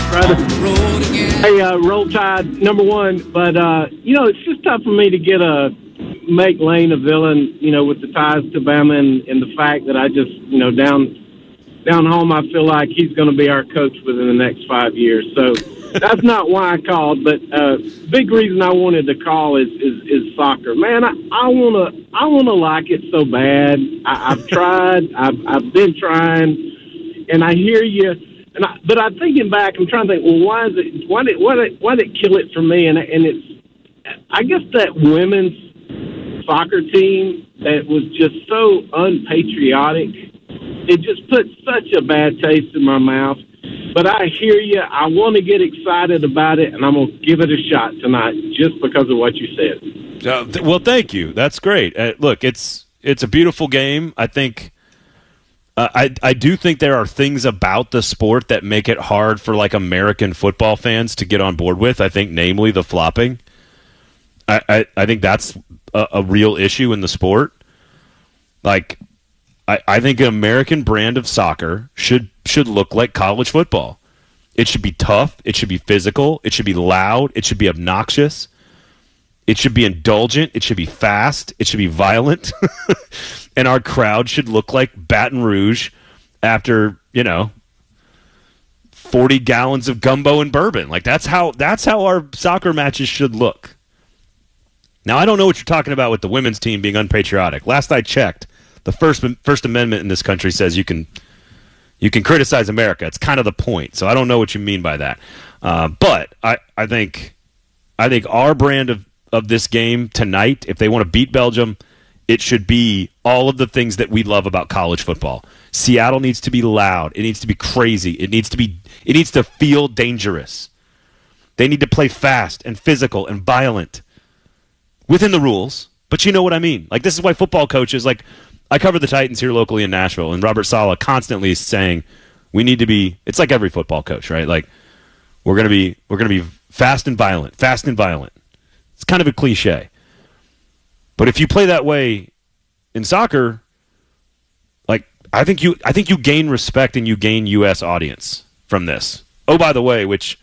brother. Hey, Roll Tide, number one. But, it's just tough for me to make Lane a villain, with the ties to Bama and the fact that I just, down home, I feel like he's going to be our coach within the next 5 years. So that's not why I called. But big reason I wanted to call is soccer. Man, I wanna like it so bad. I've tried. I've been trying, and I hear you. But I'm thinking back. I'm trying to think. Well, why did it kill it for me? And it's, I guess, that women's soccer team that was just so unpatriotic. It just put such a bad taste in my mouth. But I hear you. I want to get excited about it, and I'm going to give it a shot tonight just because of what you said. Well, thank you. That's great. Look, it's a beautiful game. I think. I do think there are things about the sport that make it hard for American football fans to get on board with. I think, namely, the flopping. I think that's a real issue in the sport. I think an American brand of soccer should look like college football. It should be tough. It should be physical. It should be loud. It should be obnoxious. It should be indulgent. It should be fast. It should be violent. And our crowd should look like Baton Rouge after, 40 gallons of gumbo and bourbon. That's how our soccer matches should look. Now, I don't know what you're talking about with the women's team being unpatriotic. Last I checked, the First Amendment in this country says you can criticize America. It's kind of the point. So I don't know what you mean by that. But I think our brand of this game tonight, if they want to beat Belgium, it should be all of the things that we love about college football. Seattle needs to be loud. It needs to be crazy. It needs to feel dangerous. They need to play fast and physical and violent within the rules. But you know what I mean. This is why football coaches, I cover the Titans here locally in Nashville, and Robert Saleh constantly is saying we need to be. It's like every football coach, right? We're gonna be fast and violent, fast and violent. It's kind of a cliche, but if you play that way in soccer, I think you gain respect and you gain U.S. audience from this. Oh, by the way, which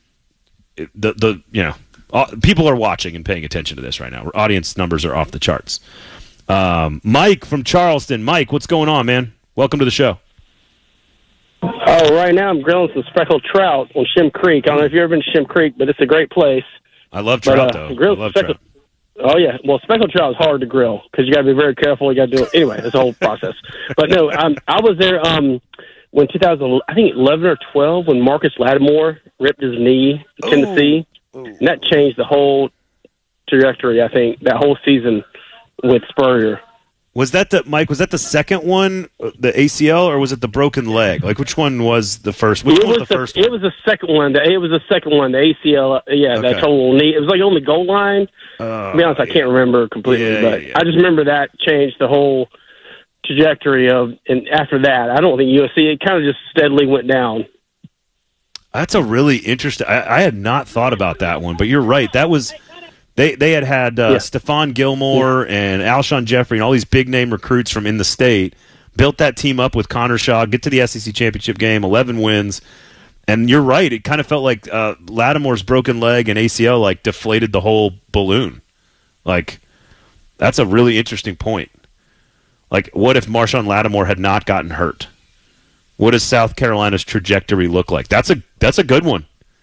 people are watching and paying attention to this right now. Audience numbers are off the charts. Mike from Charleston. Mike, what's going on, man? Welcome to the show. Oh, right now I'm grilling some speckled trout on Shem Creek. I don't know if you've ever been to Shem Creek, but it's a great place. I love trout, though. I love trout. Oh, yeah. Well, speckled trout is hard to grill because you got to be very careful. You got to do it. Anyway, it's a whole process. But, no, I was there when 2011 or 12 when Marcus Lattimore ripped his knee in Tennessee. And that changed the whole trajectory, I think, that whole season with Spurrier. Was that the second one, the ACL, or was it the broken leg? Which one was the first? Which one was the first one? It was the second one. It was the second one, the ACL. Yeah, okay. That total knee. It was on the goal line. To be honest, I can't remember completely, but I just remember that changed the whole trajectory of. And after that, I don't think USC. It kind of just steadily went down. That's a really interesting. I had not thought about that one, but you're right. That was. They had Stephon Gilmore and Alshon Jeffrey and all these big-name recruits from in the state, built that team up with Connor Shaw, get to the SEC championship game, 11 wins. And you're right. It kind of felt like Lattimore's broken leg and ACL deflated the whole balloon. That's a really interesting point. What if Marshawn Lattimore had not gotten hurt? What does South Carolina's trajectory look like? That's a good one.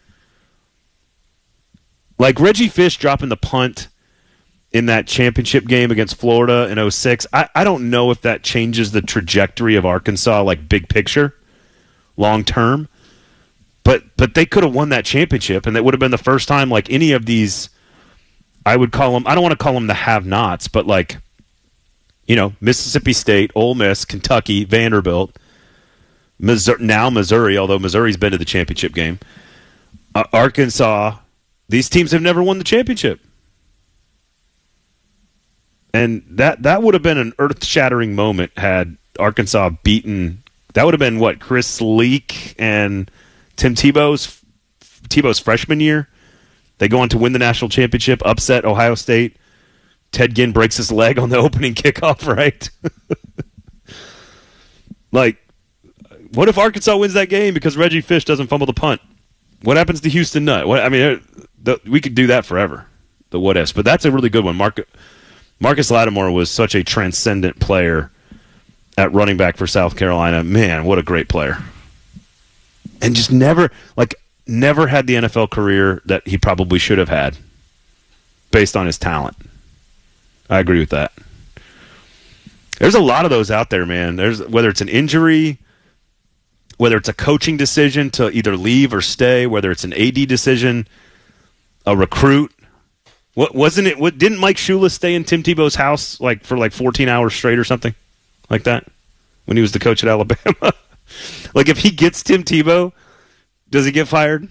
Reggie Fish dropping the punt in that championship game against Florida in 2006, I don't know if that changes the trajectory of Arkansas, big picture, long term. But they could have won that championship, and that would have been the first time any of these, I would call them, I don't want to call them the have-nots, but Mississippi State, Ole Miss, Kentucky, Vanderbilt, Missouri, although Missouri's been to the championship game, Arkansas. These teams have never won the championship. And that would have been an earth-shattering moment had Arkansas beaten. That would have been, Chris Leak and Tim Tebow's freshman year? They go on to win the national championship, upset Ohio State. Ted Ginn breaks his leg on the opening kickoff, right? What if Arkansas wins that game because Reggie Fish doesn't fumble the punt? What happens to Houston Nutt? We could do that forever, the what ifs. But that's a really good one. Marcus Lattimore was such a transcendent player at running back for South Carolina. Man, what a great player. And just never had the NFL career that he probably should have had based on his talent. I agree with that. There's a lot of those out there, man. Whether it's an injury, whether it's a coaching decision to either leave or stay, whether it's an AD decision, a recruit. Didn't Mike Shula stay in Tim Tebow's house for 14 hours straight or something like that when he was the coach at Alabama? If he gets Tim Tebow, does he get fired?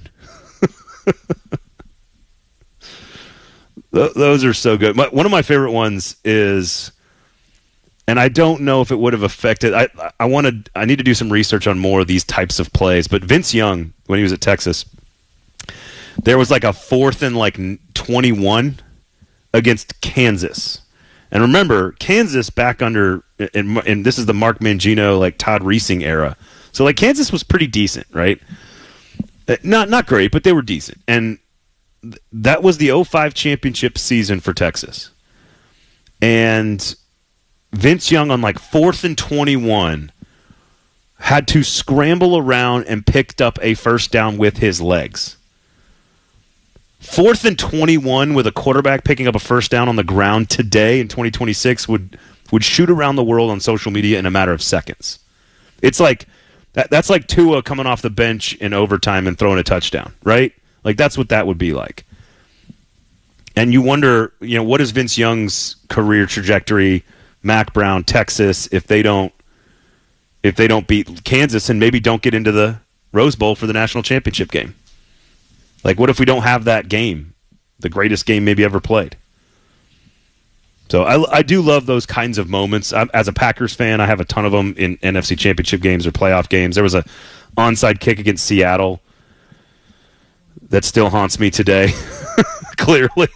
Those are so good. One of my favorite ones is, and I don't know if it would have affected. I need to do some research on more of these types of plays. But Vince Young, when he was at Texas, there was a 4th and 21 against Kansas. And remember, Kansas back under, and this is the Mark Mangino, Todd Reesing era. So Kansas was pretty decent, right? Not great, but they were decent. And that was the 2005 championship season for Texas. And Vince Young on 4th and 21 had to scramble around and picked up a first down with his legs. 4th and 21 with a quarterback picking up a first down on the ground today in 2026 would shoot around the world on social media in a matter of seconds. It's that's like Tua coming off the bench in overtime and throwing a touchdown, right? That's what that would be like. And you wonder, what is Vince Young's career trajectory? Mac Brown, Texas, if they don't beat Kansas and maybe don't get into the Rose Bowl for the national championship game. What if we don't have that game, the greatest game maybe ever played? So I do love those kinds of moments. As a Packers fan, I have a ton of them in NFC championship games or playoff games. There was a onside kick against Seattle that still haunts me today, clearly.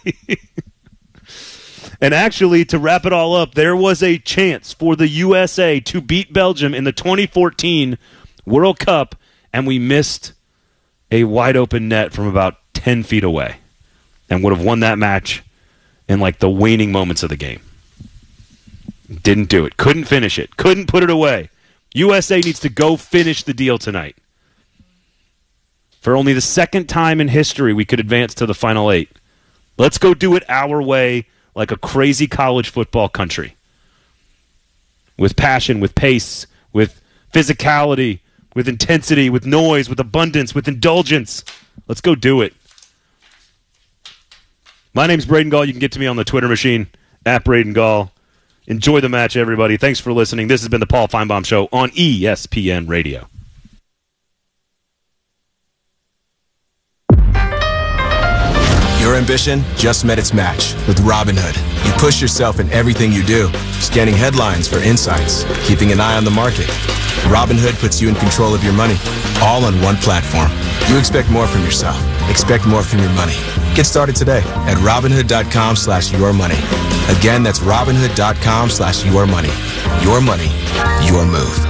And actually, to wrap it all up, there was a chance for the USA to beat Belgium in the 2014 World Cup, and we missed a wide-open net from about 10 feet away and would have won that match in the waning moments of the game. Didn't do it. Couldn't finish it. Couldn't put it away. USA needs to go finish the deal tonight. For only the second time in history, we could advance to the Final 8. Let's go do it our way, like a crazy college football country. With passion, with pace, with physicality, with intensity, with noise, with abundance, with indulgence. Let's go do it. My name's Braden Gall. You can get to me on the Twitter machine, @BradenGall. Enjoy the match, everybody. Thanks for listening. This has been the Paul Feinbaum Show on ESPN Radio. Your ambition just met its match with Robinhood. You push yourself in everything you do, scanning headlines for insights, keeping an eye on the market. Robinhood puts you in control of your money, all on one platform. You expect more from yourself. Expect more from your money. Get started today at Robinhood.com/yourmoney. Again, that's Robinhood.com/yourmoney. Your money, your move.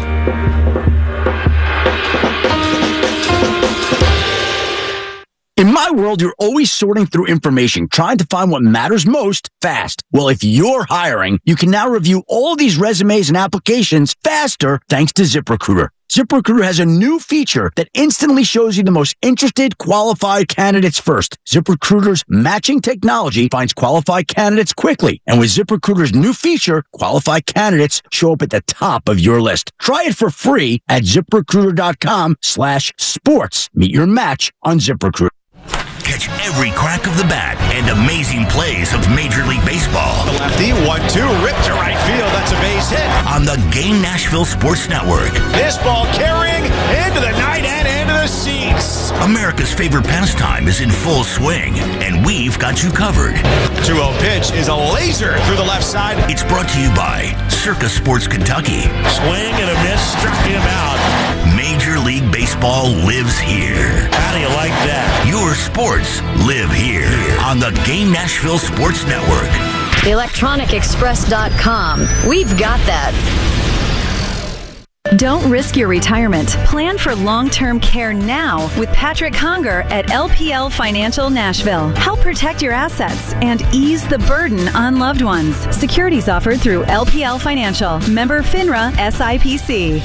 In my world, you're always sorting through information, trying to find what matters most fast. Well, if you're hiring, you can now review all these resumes and applications faster thanks to ZipRecruiter. ZipRecruiter has a new feature that instantly shows you the most interested, qualified candidates first. ZipRecruiter's matching technology finds qualified candidates quickly. And with ZipRecruiter's new feature, qualified candidates show up at the top of your list. Try it for free at ZipRecruiter.com/sports. Meet your match on ZipRecruiter. Catch every crack of the bat and amazing plays of Major League Baseball. The lefty, 1-2, ripped to right field. That's a base hit. On the Game Nashville Sports Network. This ball carrying into the night and into the seats. America's favorite pastime is in full swing, and we've got you covered. 2-0 pitch is a laser through the left side. It's brought to you by Circa Sports Kentucky. Swing and a miss, struck him out. Major League Baseball lives here. How do you like that? Your sports live here on the Game Nashville Sports Network. ElectronicExpress.com. We've got that. Don't risk your retirement. Plan for long-term care now with Patrick Conger at LPL Financial Nashville. Help protect your assets and ease the burden on loved ones. Securities offered through LPL Financial. Member FINRA SIPC.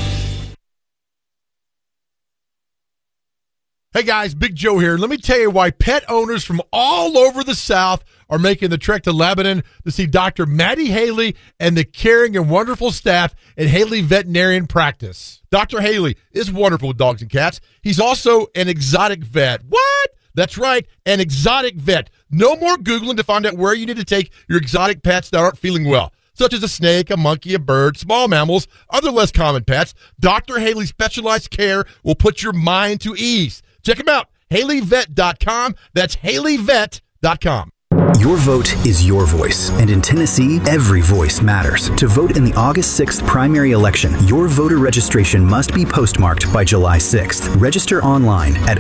Hey guys, Big Joe here. Let me tell you why pet owners from all over the South are making the trek to Lebanon to see Dr. Maddie Haley and the caring and wonderful staff at Haley Veterinarian Practice. Dr. Haley is wonderful with dogs and cats. He's also an exotic vet. What? That's right, an exotic vet. No more Googling to find out where you need to take your exotic pets that aren't feeling well, such as a snake, a monkey, a bird, small mammals, other less common pets. Dr. Haley's specialized care will put your mind to ease. Check him out, HaleyVet.com. That's HaleyVet.com. Your vote is your voice, and in Tennessee, every voice matters. To vote in the August 6th primary election, your voter registration must be postmarked by July 6th. Register online at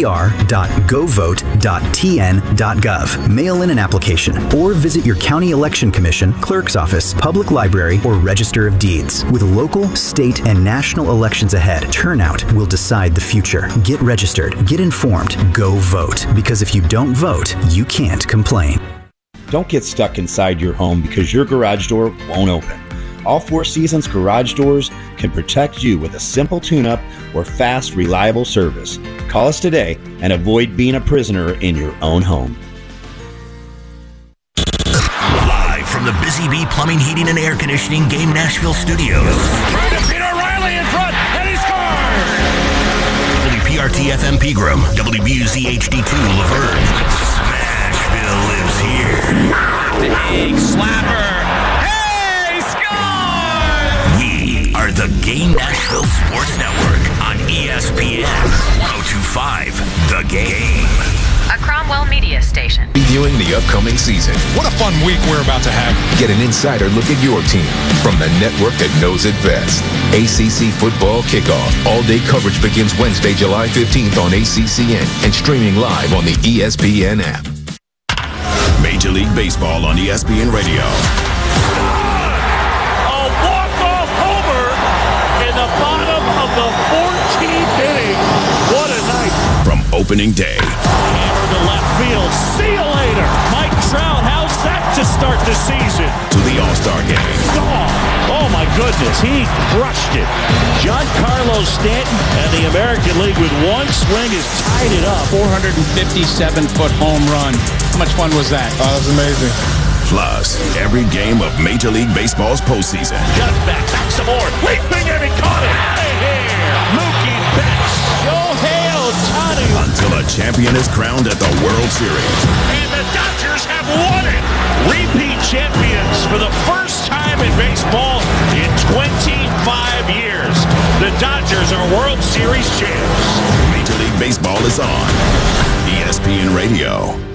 ovr.govote.tn.gov. Mail in an application, or visit your county election commission, clerk's office, public library, or register of deeds. With local, state, and national elections ahead, turnout will decide the future. Get registered, get informed, go vote. Because if you don't vote, you can't complain. Don't get stuck inside your home because your garage door won't open. All Four Seasons garage doors can protect you with a simple tune-up or fast, reliable service. Call us today and avoid being a prisoner in your own home. Live from the Busy Bee Plumbing, Heating, and Air Conditioning Game Nashville Studios. Trying to beat O'Reilly in front, and he scores! WPRT-FM Pegram, WBUZ HD2 Laverne. Lives here. Big slapper. Hey, score! We are the Game Nashville Sports Network on ESPN 1025 The Game. A Cromwell media station. Previewing the upcoming season. What a fun week we're about to have. Get an insider look at your team from the network that knows it best. ACC Football Kickoff. All-day coverage begins Wednesday, July 15th on ACCN and streaming live on the ESPN app. Major League Baseball on ESPN Radio. A walk-off homer in the bottom of the 14th inning. What a night. From opening day. Hammer to left field. See you later. Mike Trout, how's that to start the season? To the All-Star Game. Oh my goodness, he crushed it. Giancarlo Stanton and the American League with one swing has tied it up. 457-foot home run. How much fun was that? Oh, that was amazing. Plus, every game of Major League Baseball's postseason. Got back some more. Leaping and he caught it. Out of here. Mookie Betts. Shohei Ohtani. Until a champion is crowned at the World Series. And the Dodgers have won it. Repeat champions for the first time in baseball in 25 years. The Dodgers are World Series champs. Major League Baseball is on ESPN Radio.